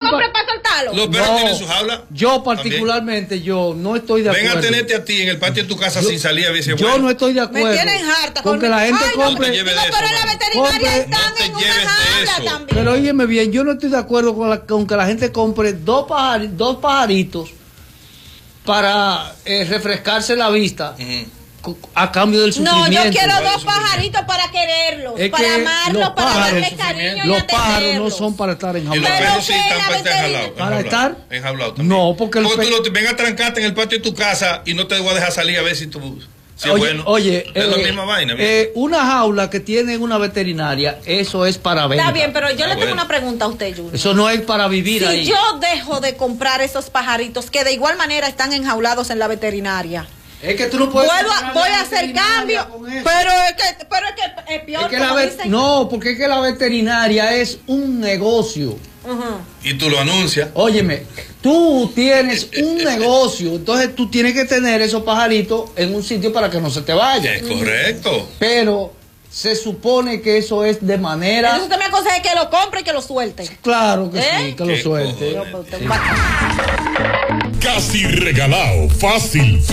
compre para soltarlo. Los perros tienen su jaula. Yo particularmente, yo no estoy de acuerdo. Ven a tenerte a ti en el patio de tu casa sin salir a veces. Yo no estoy de acuerdo. Me tienen harta con que la gente compre. No te lleves de eso, pero la veterinaria están en una jaula también. Pero óyeme bien, yo no estoy de acuerdo con que la gente compre dos pajaritos para refrescarse la vista. A cambio del sufrimiento. No, yo quiero dos pajaritos para quererlos, para amarlos, para darles cariño. Los pájaros no son para estar enjaulados. Y los perros sí están para estar enjaulados. ¿Para estar? Enjaulados también. No, porque tú ven a trancarte en el patio de tu casa y no te voy a dejar salir a ver si tú... Si es bueno. Oye, es la misma vaina. Una jaula que tiene una veterinaria, eso es para venta. Está bien, pero yo le tengo una pregunta a usted, Junior. Eso no es para vivir ahí. Si yo dejo de comprar esos pajaritos que de igual manera están enjaulados en la veterinaria, es que tú no puedes. Voy a hacer cambio, pero es que es peor. No, porque es que la veterinaria es un negocio. Y tú lo anuncias. Óyeme, tú tienes un negocio, entonces tú tienes que tener esos pajaritos en un sitio para que no se te vayan. Es correcto. Pero se supone que eso es de manera. Entonces usted me aconseja que lo compre y que lo suelte. Claro que sí, que lo suelte. Casi regalado, fácil.